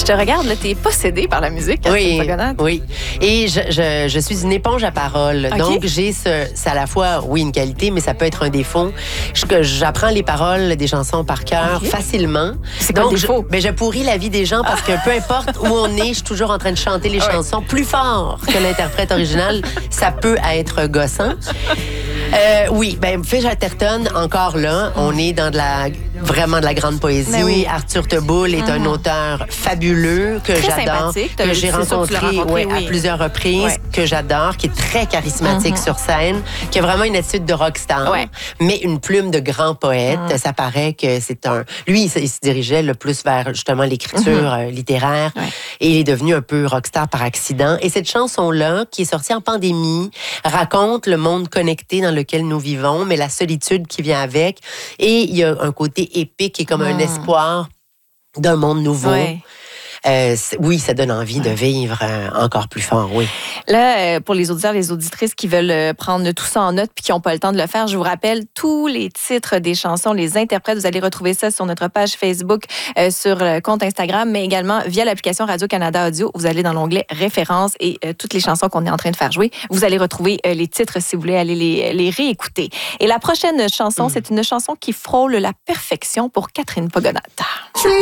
Je te regarde, là, t'es possédée par la musique, Oui, Catherine Pagonnade. oui. Et je suis une éponge à parole. OK. Donc, c'est à la fois, oui, une qualité, mais ça peut être un défaut. J'apprends les paroles des chansons par cœur OK. facilement. C'est quoi le défaut? Je pourris la vie des gens parce que peu importe où on est, je suis toujours en train de chanter les chansons plus fort que l'interprète original. Ça peut être gossant. Oui, Fish Atherton, encore là, on est dans vraiment de la grande poésie. Mais oui. Arthur Teboul est un auteur fabuleux que Très j'adore, sympathique. que j'ai C'est sûr que tu l'as rencontré rencontré, à oui. plusieurs reprises, Ouais. que j'adore, qui est très charismatique sur scène, qui a vraiment une attitude de rockstar, Ouais. mais une plume de grand poète. Ça paraît que c'est un... Lui, il se dirigeait le plus vers justement l'écriture littéraire Ouais. et il est devenu un peu rockstar par accident. Et cette chanson-là, qui est sortie en pandémie, raconte le monde connecté dans lequel nous vivons, mais la solitude qui vient avec. Et il y a un côté épique qui est comme un espoir d'un monde nouveau. Ouais. Oui, ça donne envie de vivre encore plus fort, oui. Là, pour les auditeurs, les auditrices qui veulent prendre tout ça en note puis qui n'ont pas le temps de le faire, je vous rappelle tous les titres des chansons, les interprètes. Vous allez retrouver ça sur notre page Facebook, sur le compte Instagram, mais également via l'application Radio-Canada Audio. Vous allez dans l'onglet Références et toutes les chansons qu'on est en train de faire jouer. Vous allez retrouver les titres si vous voulez aller les réécouter. Et la prochaine chanson, c'est une chanson qui frôle la perfection pour Catherine Pagonnade.